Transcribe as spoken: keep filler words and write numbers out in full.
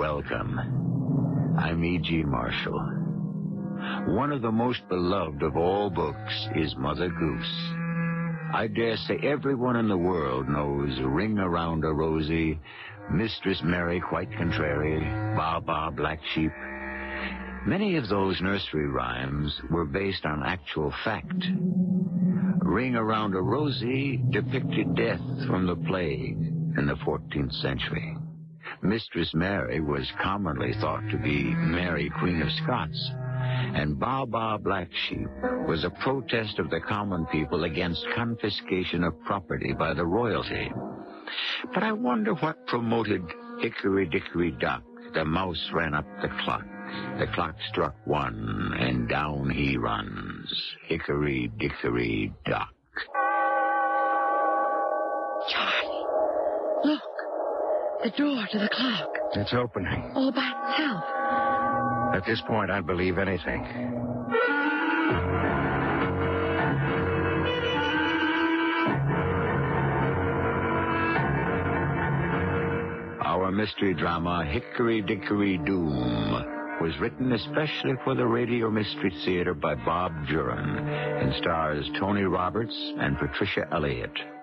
Welcome. I'm E G. Marshall. One of the most beloved of all books is Mother Goose. I dare say everyone in the world knows Ring Around a Rosie, Mistress Mary Quite Contrary, Baa Baa Black Sheep. Many of those nursery rhymes were based on actual fact. Ring Around a Rosie depicted death from the plague in the fourteenth century. Mistress Mary was commonly thought to be Mary, Queen of Scots, and Baa Baa Black Sheep was a protest of the common people against confiscation of property by the royalty. But I wonder what promoted Hickory Dickory Dock. The mouse ran up the clock. The clock struck one, and down he runs. Hickory Dickory Dock. Charlie, look. The door to the clock. It's opening. All by itself. At this point, I'd believe anything. Our mystery drama, Hickory Dickory Doom, was written especially for the Radio Mystery Theater by Bob Juran and stars Tony Roberts and Patricia Elliott.